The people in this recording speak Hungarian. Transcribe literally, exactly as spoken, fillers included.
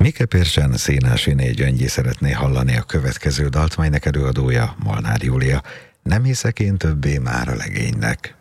Mike Pirsen Színási Gyöngyi szeretné hallani a következő dalt, melynek előadója Molnár Júlia. Nem hiszek én többé már a legénynek.